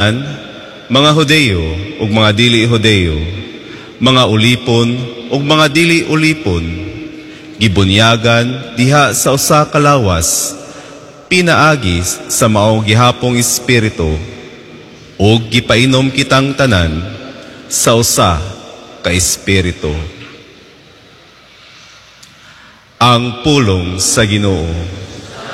mga Hudeyo ug mga dili Hudeyo, mga ulipon ug mga dili ulipon, gibunyagan diha sa usa ka lawas, pinaagi sa maong gihapong espiritu, ug gipainom kitang tanan sa usa ka espiritu. Ang pulong sa Ginoo.